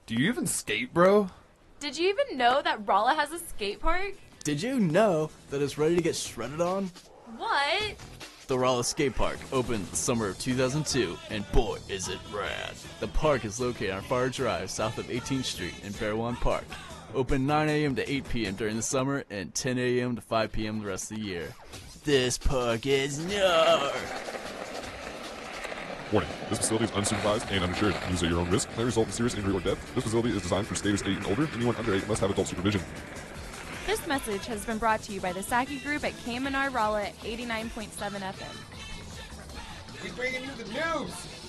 Do you even skate, bro? Did you even know that Rolla has a skate park? Did you know that it's ready to get shredded on? What? The Rolla Skate Park opened the summer of 2002, and boy, is it rad. The park is located on Far Drive, south of 18th Street in Fairlawn Park. Open 9 a.m. to 8 p.m. during the summer and 10 a.m. to 5 p.m. the rest of the year. This park is gnarly. Warning, this facility is unsupervised and uninsured. Use at your own risk may result in serious injury or death. This facility is designed for status 8 and older. Anyone under 8 must have adult supervision. This message has been brought to you by the Saki Group at KMNR Rolla at 89.7 FM. He's bringing you the news!